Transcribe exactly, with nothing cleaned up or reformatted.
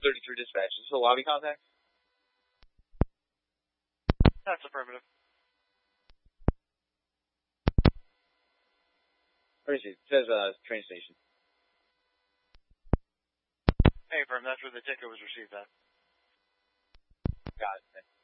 thirty-three dispatch. Is this a lobby contact? That's affirmative. Where is it? It says, uh, train station. Hey, firm, that's where the ticket was received at. Got it.